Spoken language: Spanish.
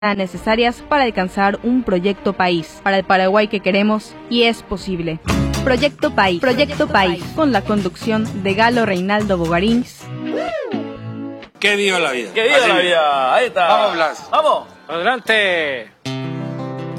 necesarias para alcanzar un proyecto país, para el Paraguay que queremos y es posible. Proyecto País, con la conducción de Galo Reinaldo Bogarins. ¡Que viva la vida! ¡Que viva la vida! Ahí está. Vamos, Blas. ¡Vamos! ¡Adelante!